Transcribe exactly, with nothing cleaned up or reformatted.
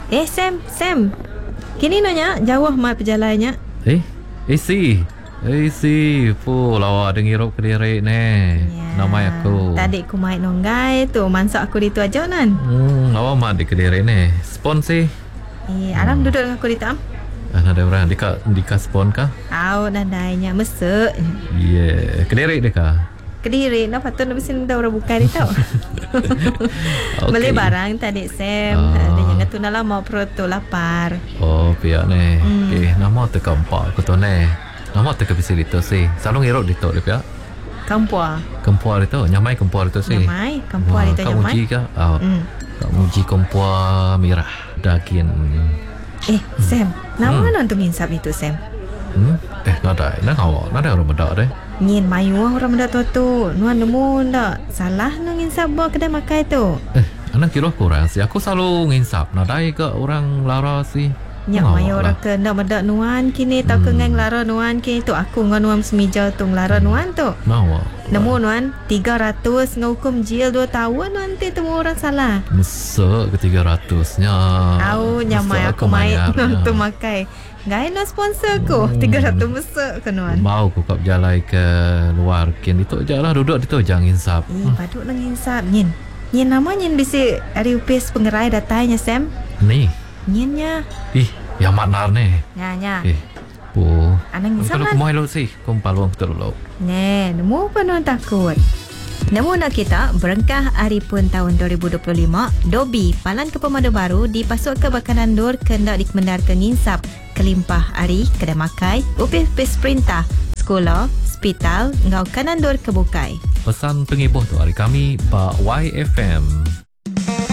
Eh Sam, Sam. Kini nanya jauh mai perjalannya. Eh, eh si. Eh si, pu lawa dengirup kediri ne. Ya. Nama aku. Tadi aku mai nonggai tu, masak aku di tu aja nan. Hmm, lawa mah di kediri ne. Spon si. Eh, alam hmm. duduk dengan aku di tam. Ada orang dika dika spon kah? Au nandainya mesek. Yeah, kediri deka. Kediri, nak patut nak mesti dah orang buka dia tahu. Okay. Beli barang tadi Sam. Ah. Ada yang tu nak lama perut tu lapar. Oh, pihak ni. Hmm. Okay, nama tu keempat aku tu ni. Nama tu kebisi itu sih. Selalu ngerok di tu dia pihak. Kampua. Kempua itu, nyamai kempua itu sih. Nyamai, kampua itu nyamai. Kamu uji kah? Oh, Hmm. kamu uji kempua merah daging. Eh, Sam, nama Hmm. hmm. nonton insap itu Sam. Hmm? Eh, nada, nak awak, nada orang bedak deh. Nyin mayu orang mendak tu tu. Nuan nemu ndak salah nang insap bawa kedai makai tu. Eh, anak kira kurang sih. Aku selalu nginsap. Nadai ke orang lara sih. Nyak mayu orang ke ndak mendak nuan kini tak Hmm. ke ngang lara nuan kini tu aku ngan nuan semija tu lara nuan tu. Nawa. Nemu nuan tiga ratus ngukum jil dua tahun nanti temu orang salah. Mesek ke tiga ratusnya. Au nyamai aku mai tu makai. Gai na sponsor ko Hmm. tiga ratus mesek ke nuan. Mau aku kap jalan ke luar kin itu je lah duduk di tu jangan insap. Eh, paduk nang insap nyin. Nyin nama nyin bisi ari upis pengerai datanya Sam. Ni. Nyinnya. Ih, yang maknar ni. Nya nya. Eh, po. Anang insap Kalau lah. kumai lo sih, kum paluang kita dulu. Ne, nemu apa non takut. Nemu nak kita berengkah hari pun tahun dua ribu dua puluh lima, Dobi palan ke pemadu baru dipasuk ke bakanan dur kendak dikemendar ke nginsap, kelimpah hari, kedai makai, upis-upis perintah, sekolah, hospital, ngau kanan dur ke bukai. Pesan pengibuh tu hari kami, Pak Y F M.